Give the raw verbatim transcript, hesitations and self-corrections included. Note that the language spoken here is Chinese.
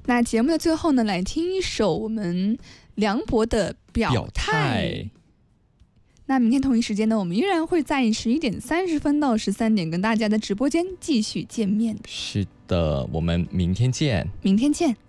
那节目的最后呢，来听一首我们梁博的表态。 表态那明天同一时间呢，我们依然会在十一点三十分到十三点跟大家的直播间继续见面。 是的，我们明天见。 明天见。